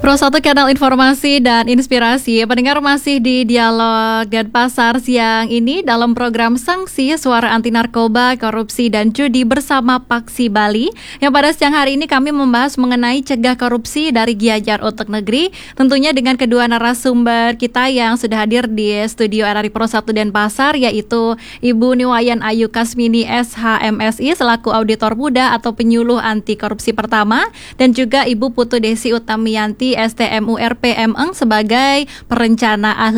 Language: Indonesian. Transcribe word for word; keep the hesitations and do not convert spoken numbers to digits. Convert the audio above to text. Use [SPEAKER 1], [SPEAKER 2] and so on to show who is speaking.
[SPEAKER 1] Pro satu Kanal Informasi dan Inspirasi. Pendengar masih di Dialog Denpasar siang ini dalam program Sanksi Suara Anti Narkoba, Korupsi dan Judi bersama Paksi Bali. Yang pada siang hari ini kami membahas mengenai cegah korupsi dari Giajar untuk Negeri. Tentunya dengan kedua narasumber kita yang sudah hadir di studio R R I Pro satu Denpasar, yaitu Ibu Niwayan Ayu Kasmini S H M S I selaku Auditor Muda atau Penyuluh Anti Korupsi Pertama, dan juga Ibu Putu Desi Utamiyanti S T M U R P M Eng sebagai perencana ahli